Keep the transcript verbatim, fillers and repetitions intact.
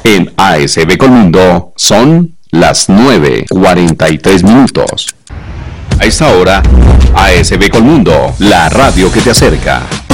En A S B Colmundo son las nueve cuarenta y tres minutos. A esta hora, A S B Colmundo, la radio que te acerca.